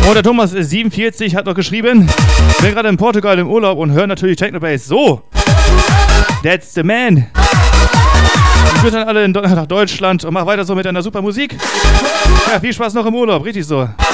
Und der Thomas47 hat noch geschrieben, bin gerade in Portugal im Urlaub und höre natürlich Technobase. So, that's the man. Ich grüße dann alle nach Deutschland und mach weiter so mit einer super Musik. Ja, viel Spaß noch im Urlaub, richtig so.